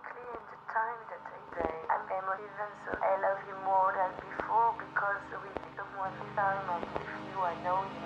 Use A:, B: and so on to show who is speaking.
A: exactly in the time that I'm emotive and so I love you more than before because with someone time and with you I know